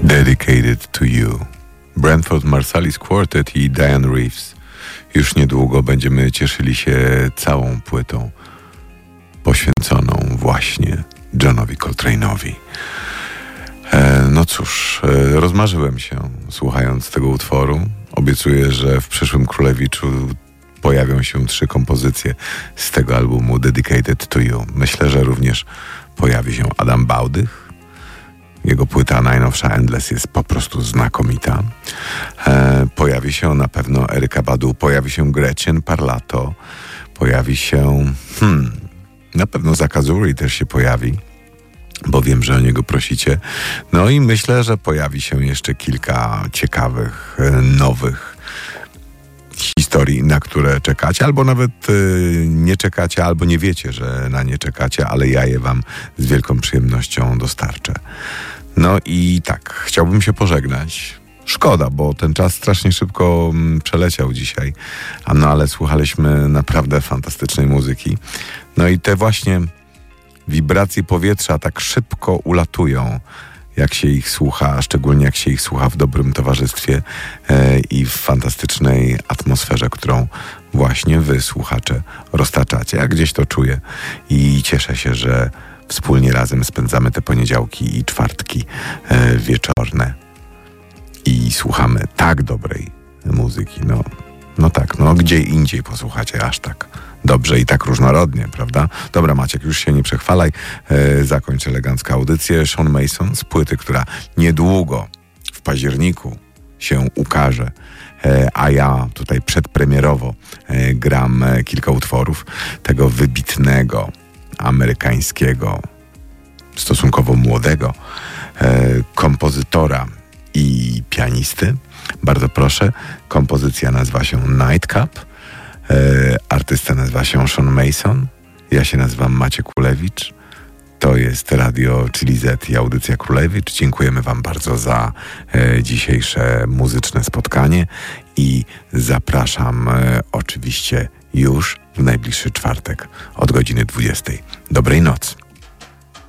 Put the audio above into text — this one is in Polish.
Dedicated to You. Branford Marsalis Quartet i Diane Reeves. Już niedługo będziemy cieszyli się całą płytą poświęconą właśnie Johnowi Coltrane'owi. No cóż, rozmarzyłem się słuchając tego utworu. Obiecuję, że w przyszłym Królewiczu pojawią się 3 kompozycje z tego albumu Dedicated to You. Myślę, że również pojawi się Adam Bałdych. Jego płyta najnowsza Endless jest po prostu znakomita. Pojawi się na pewno Eryka Badu, pojawi się Gretchen Parlato, pojawi się na pewno Zakazuri też się pojawi, bo wiem, że o niego prosicie. No i myślę, że pojawi się jeszcze kilka ciekawych, nowych historii, na które czekacie, albo nawet nie czekacie, albo nie wiecie, że na nie czekacie, ale ja je wam z wielką przyjemnością dostarczę. No i tak, chciałbym się pożegnać. Szkoda, bo ten czas strasznie szybko przeleciał dzisiaj, no ale słuchaliśmy naprawdę fantastycznej muzyki. No i te właśnie wibracje powietrza tak szybko ulatują, jak się ich słucha, szczególnie jak się ich słucha w dobrym towarzystwie i w fantastycznej atmosferze, którą właśnie wy, słuchacze, roztaczacie. Ja gdzieś to czuję i cieszę się, że wspólnie razem spędzamy te poniedziałki i czwartki wieczorne i słuchamy tak dobrej muzyki. No tak, gdzie indziej posłuchacie aż tak dobrze i tak różnorodnie, prawda? Dobra, Maciek, już się nie przechwalaj. Zakończ elegancką audycję. Sean Mason z płyty, która niedługo w październiku się ukaże, a ja tutaj przedpremierowo gram kilka utworów tego wybitnego, amerykańskiego, stosunkowo młodego kompozytora i pianisty. Bardzo proszę. Kompozycja nazywa się Nightcap. Artysta nazywa się Sean Mason. Ja się nazywam Maciek Kulewicz. To jest Radio Chili Z i audycja Królewicz. Dziękujemy wam bardzo za dzisiejsze muzyczne spotkanie i zapraszam oczywiście już w najbliższy czwartek od godziny 20. Dobrej nocy.